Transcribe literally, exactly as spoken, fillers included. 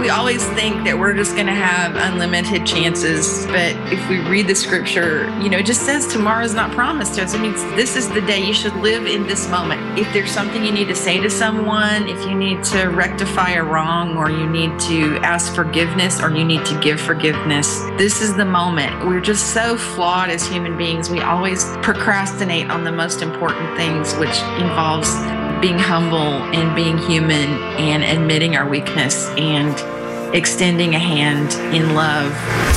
We always think that we're just going to have unlimited chances, but if we read the scripture, you know, it just says tomorrow's not promised to us. It means this is the day. You should live in this moment. If there's something you need to say to someone, if you need to rectify a wrong, or you need to ask forgiveness, or you need to give forgiveness, this is the moment. We're just so flawed as human beings. We always procrastinate on the most important things, which involves being humble and being human and admitting our weakness and extending a hand in love.